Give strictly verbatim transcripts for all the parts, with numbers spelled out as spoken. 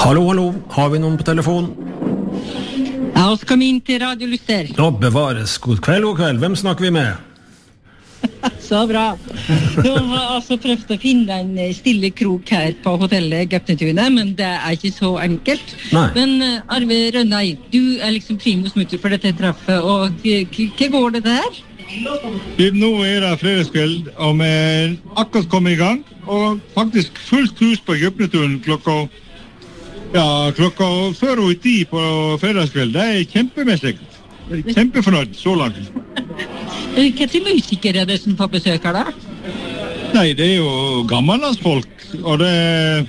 Hallo, hallo, har vi noen på telefon? Ja, oss kom inn til Radio Lyster. Nå bevares, god kveld, god kveld, hvem snakker vi med? Så bra. Nå har jeg altså prøvd å finne en stille krok her på hotellet Gøpnetunet, men det er ikke så enkelt. Nei. Men uh, Arve Rønnei, du er liksom primus motor for dette traffet, og hva går det der? Nå er det fredagskveld, og vi er akkurat kommet i gang, og faktisk fullt hus på Gøpnetunet klokka, ja, klokka før og i ti på fredagskveld. Det er kjempemessig. Kjempefornøyd så langt. Hva til musikere er det som får besøk her da? Nei, det er jo gammellandsfolk, og det,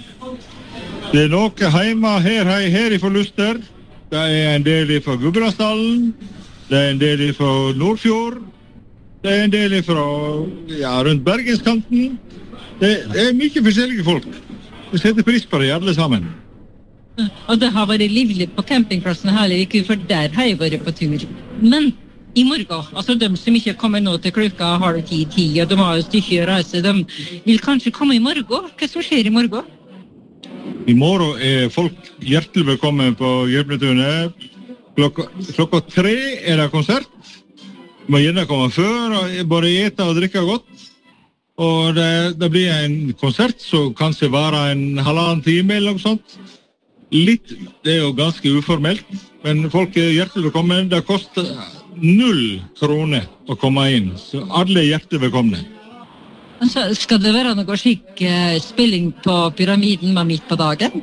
det er noe hjemme her, her, her i Lyster. Det er en del fra Gudbrandsdalen, det er en del fra Nordfjord, det er en del fra, ja, rundt Bergenskanten. Det, det er mye forskjellige folk. Vi setter pris på det alle sammen. Og det har vært livlig på campingplassen hele uken, for der har jeg vært på tur. Men i morgen, altså de som ikke kommer nå til klokka halv ti, ti, og de har jo stykker å reise, de vil kanskje komme i morgen. Hva som skjer i morgen? I morgen er folk hjertelig velkommen på Gøpnetunet. Klokka, klokka tre er det konsert. Du må gjerne komme før, og bare ete og drikke godt. Og det, det blir en konsert som kanskje varer en halvannen time eller noe sånt. Litt, det er jo ganske uformelt, men folk er hjertelig velkommen. Det koster null kroner å komme inn, så alle er hjertelig velkomne. Altså, skal det være noe slik uh, spilling på pyramiden med midt på dagen?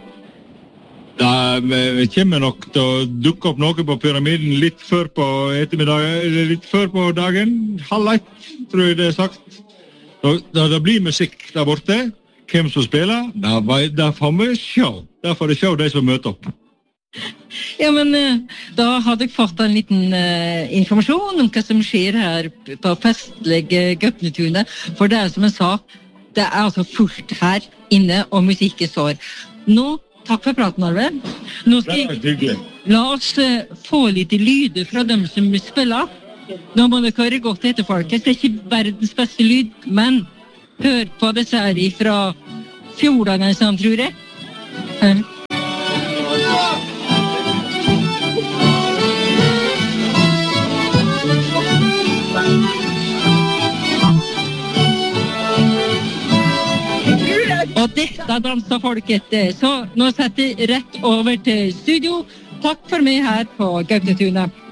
Ja, vi kommer nok til å dukke opp noe på pyramiden litt før på ettermiddagen, eller litt før på dagen. Halv ett, tror jeg det er sagt. Da, da det blir musikk der borte, hvem som spiller, da, da får vi se. Da får vi se de som møter opp. Ja, men uh, da har dere fått en liten uh, informasjon om hva som skjer her på festlige Gøpnetunet. For det er som jeg sa, det er altså fullt her inne, og musikken står. Nå, takk for praten, Arve. Nå skal jeg, la oss uh, få litt lyder fra dem som spiller. Nå må dere høre godt etter, folket. Det er ikke verdens beste lyd, men hør på disse her fra fjordene, sånn, tror jeg. Hør. Og dette danser folket, så nå setter jeg rett over til studio. Takk for meg her på Gøpnetunet.